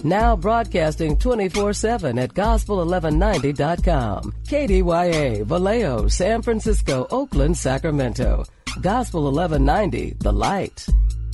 Now broadcasting 24/7 at gospel1190.com. KDYA, Vallejo, San Francisco, Oakland, Sacramento. Gospel 1190, The Light.